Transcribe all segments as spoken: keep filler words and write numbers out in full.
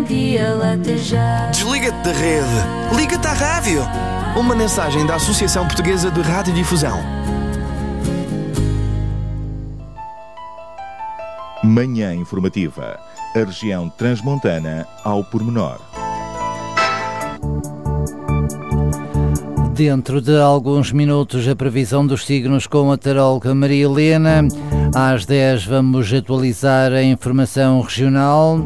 dia, latejar. Desliga-te da rede. Liga-te à rádio. Uma mensagem da Associação Portuguesa de Radiodifusão. Manhã Informativa. A região transmontana ao pormenor. Dentro de alguns minutos, a previsão dos signos com a taróloga Maria Helena. Às dez vamos atualizar a informação regional.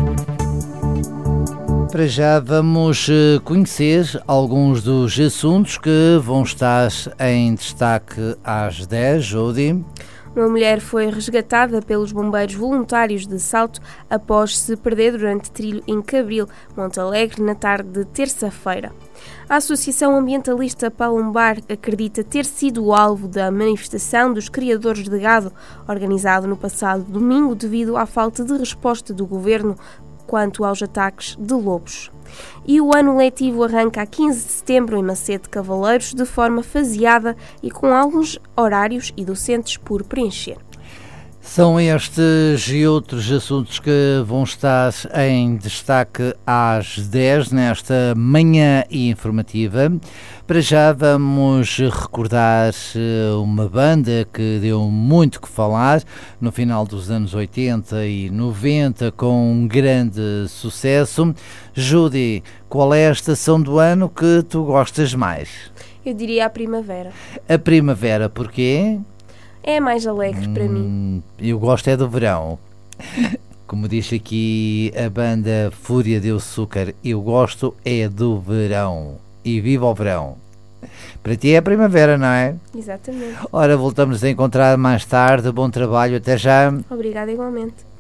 Para já vamos conhecer alguns dos assuntos que vão estar em destaque às dez, Jody. Uma mulher foi resgatada pelos bombeiros voluntários de Salto após se perder durante trilho em Cabril, Monte Alegre, na tarde de terça-feira. A Associação Ambientalista Palombar acredita ter sido o alvo da manifestação dos criadores de gado, organizado no passado domingo devido à falta de resposta do governo quanto aos ataques de lobos. E o ano letivo arranca a quinze de setembro em Macete Cavaleiros de forma faseada e com alguns horários e docentes por preencher. São estes e outros assuntos que vão estar em destaque às dez nesta manhã informativa. Para já vamos recordar uma banda que deu muito que falar no final dos anos oitenta e noventa com um grande sucesso. Judy, qual é a estação do ano que tu gostas mais? Eu diria a primavera. A primavera, porquê? É mais alegre hum, para mim. Eu gosto é do verão. Como diz aqui a banda Fúria de Açúcar, eu gosto é do verão. E viva o verão. Para ti é a primavera, não é? Exatamente. Ora, voltamos a encontrar mais tarde. Bom trabalho. Até já. Obrigada igualmente.